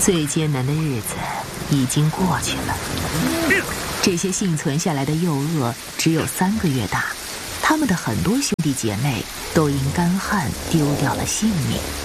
最艰难的日子已经过去了。这些幸存下来的幼鳄只有3个月大，他们的很多兄弟姐妹都因干旱丢掉了性命。